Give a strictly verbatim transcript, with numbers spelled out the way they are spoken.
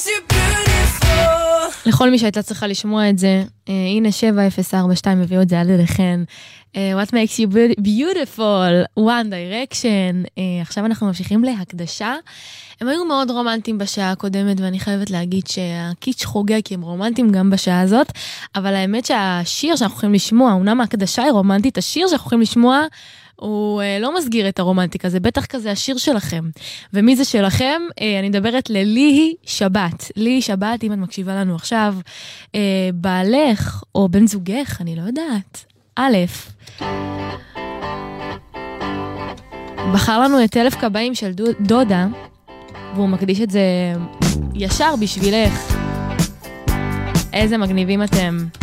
לכל מי שהייתה צריכה לשמוע את זה, הנה שבע אפס ארבע שתיים הביאו את זה עד אליכן. What makes you beautiful, One Direction. עכשיו אנחנו ממשיכים להקדשה. הם היו מאוד רומנטיים בשעה הקודמת, ואני חייבת להגיד שהקיץ' חוגג, כי הם רומנטיים גם בשעה הזאת, אבל האמת שהשיר שאנחנו יכולים לשמוע, אומנם ההקדשה היא רומנטית, השיר שאנחנו יכולים לשמוע, הוא לא מסגיר את הרומנטיקה, זה בטח כזה השיר שלכם. ומי זה שלכם? אני מדברת לליהי שבת. ליהי שבת, אם את מקשיבה לנו עכשיו, בעלך או בן זוגך, אני לא יודעת. א', בחר לנו את אלף קבעים של דודה, והוא מקדיש את זה ישר בשבילך. איזה מגניבים אתם.